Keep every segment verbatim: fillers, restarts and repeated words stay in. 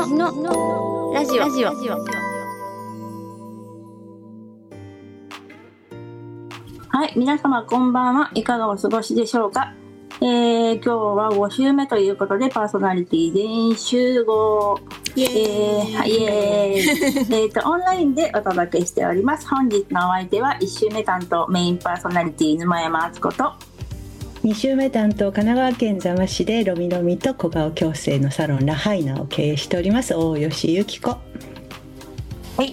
のラジオラジオはい、皆様こんばんは。いかがお過ごしでしょうか。えー、今日はご週目ということでパーソナリティ全員集合。 イエーイ、 えーはい、イエーイえーとオンラインでお届けしております。本日のお相手はいち週目担当メインパーソナリティ沼山敦子と、 に週目担当神奈川県座間市でロミロミと小顔矯正のサロンラハイナを経営しております大吉由紀子。 はい、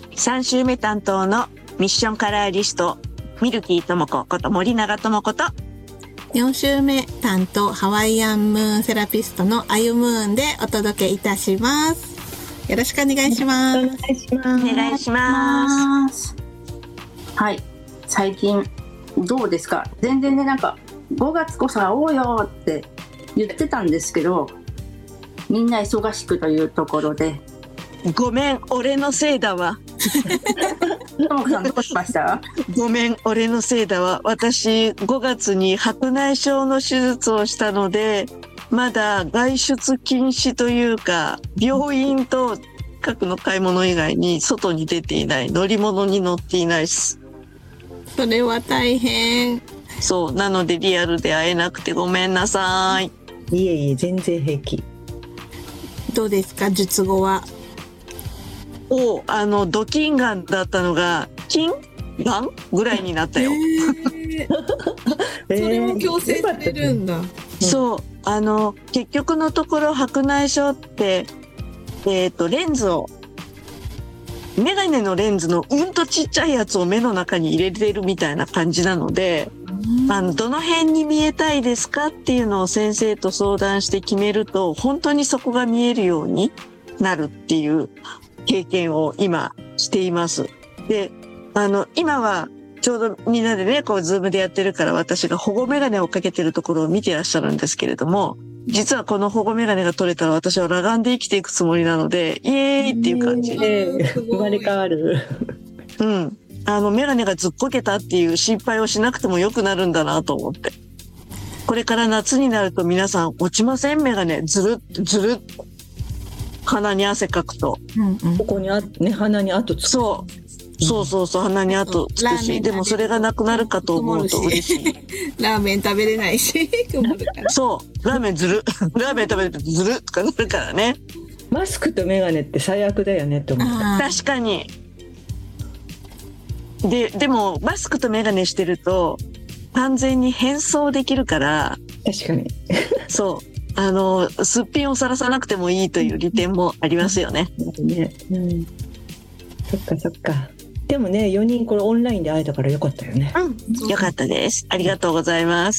さん週目担当のミッションカラーリストミルキーともここと森永ともこと、 よん週目担当ハワイアンムーンセラピストのあゆムーンでお届けいたします。よろしくお願いします。 お願いします。 お願いします。 はい、最近どうですか。全然ね、なんかごがつこそ会おうよって言ってたんですけど、みんな忙しくというところで、 ごめん俺のせいだわともこさんどうしました？ ごめん俺のせいだわ。私ごがつに白内障の手術をしたので、まだ外出禁止というか、病院と近くの買い物以外に外に出ていない、乗り物に乗っていないです。 それは大変。 そうなのでリアルで会えなくてごめんなさい。 いえいえ全然平気。 どうですか術後は。 おあのドキンガンだったのがキンガンぐらいになったよ、 えー、それも矯正されるんだ。 そうあの結局のところ白内障って、えーと、レンズをメガネのレンズのうんとちっちゃいやつを目の中に入れてるみたいな感じなので、あのどの辺に見えたいですかっていうのを先生と相談して決めると、本当にそこが見えるようになるっていう経験を今しています。で、あの今はちょうどみんなでねこうズームでやってるから、私が保護メガネをかけてるところを見てらっしゃるんですけれども、実はこの保護メガネが取れたら私は裸眼で生きていくつもりなので、イエーイっていう感じ、 えー、生まれ変わる。 うんあのメガネがずっこけたっていう心配をしなくてもよくなるんだなと思って、これから夏になると皆さん落ちません？メガネずるっずるっ鼻に汗かくと、 うんうん、 ここにあ、ね、鼻に跡つく。 そうそうそうそう鼻に跡つくし、でもそれがなくなるかと思うと嬉しい。 ラーメン食べれないし曇るからそうラーメンずるラーメン食べてずるとかなるからね。 マスクとメガネって最悪だよねって思った。 確かに。ででもマスクとメガネしてると完全に変装できるから、 確かにそうあのすっぴんをさらさなくてもいいという利点もありますよね。 ね、うん、そっかそっか。でもねよにんこれオンラインで会えたからよかったよね。 うん、よかったです。ありがとうございます。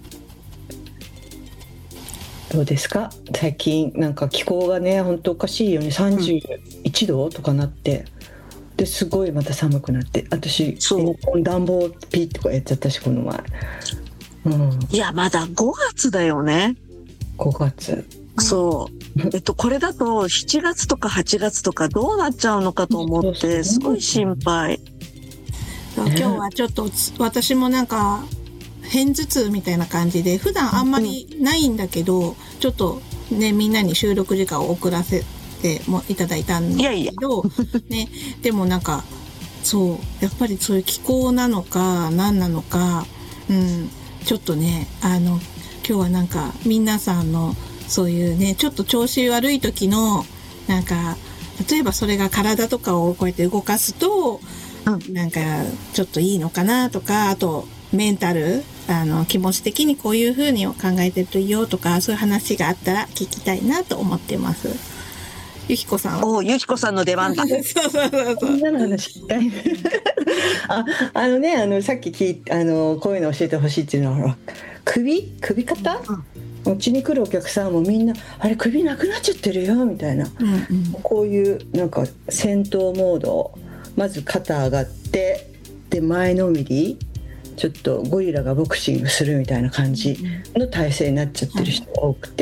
どうですか最近。なんか気候がね本当おかしいよね。さんじゅういちどとかなって、ですごいまた寒くなって、私暖房ピッとかやっちゃったしこの前、うん、 いやまだごがつだよね。 ごがつ、 そうえっとこれだとしちがつとかはちがつとかどうなっちゃうのかと思ってすごい心配。 今日はちょっと私もなんか片頭痛みたいな感じで、普段あんまりないんだけど、うん、ちょっとねみんなに収録時間を遅らせてもいただいたんだけど、いやいやね、でもなんかそうやっぱりそういう気候なのか何なのか、うん、ちょっとねあの今日はなんか皆さんのそういうねちょっと調子悪い時のなんか例えばそれが体とかをこうやって動かすと、うん、なんかちょっといいのかなとか、あとメンタルあの気持ち的にこういう風に考えてるといいよとか、そういう話があったら聞きたいなと思ってます。ゆきこさんは。 おゆきこさんの出番だ。そうそうそうそう。みんなの話聞きたい。あ、あのね、あのさっき聞いあのこういうの教えてほしいっていうのは首首肩、うん、うちに来るお客さんもみんなあれ首なくなっちゃってるよみたいな、うんうん、こういうなんか戦闘モード、まず肩上がってで前のめり、ちょっとゴリラがボクシングするみたいな感じの体勢になっちゃってる人が多くて、